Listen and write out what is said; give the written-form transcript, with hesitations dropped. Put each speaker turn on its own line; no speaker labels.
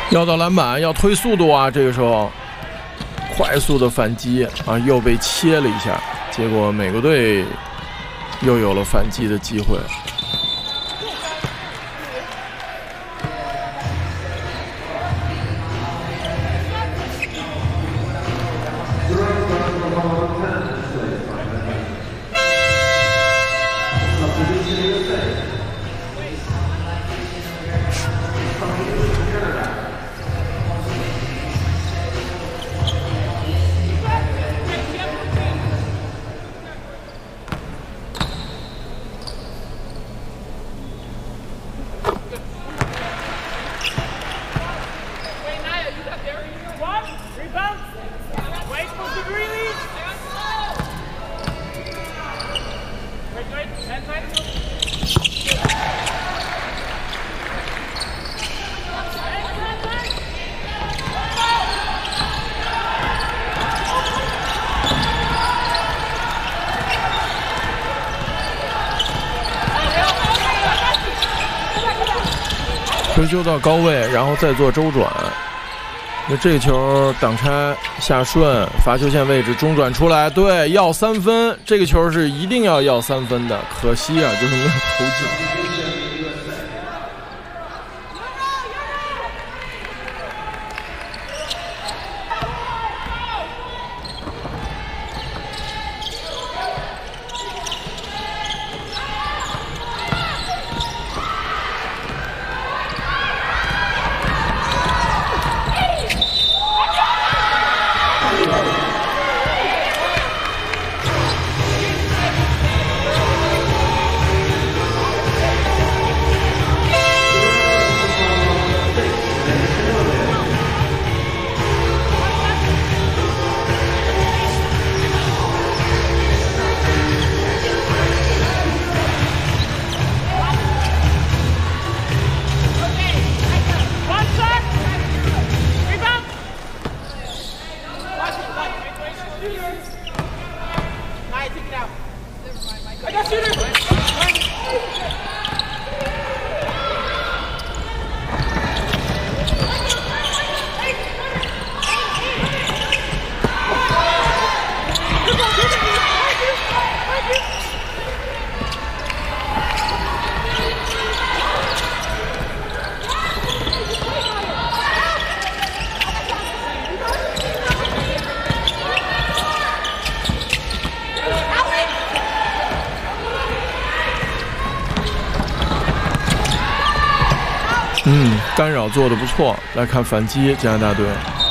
要到篮板，要推速度啊！这个时候，快速的反击啊，又被切了一下，结果美国队又有了反击的机会。回球到高位，然后再做周转。那这个球挡拆下顺，罚球线位置中转出来，对，要3分。这个球是一定要3分的，可惜啊，就是没有投进。干扰做得不错。来看反击，加拿大队。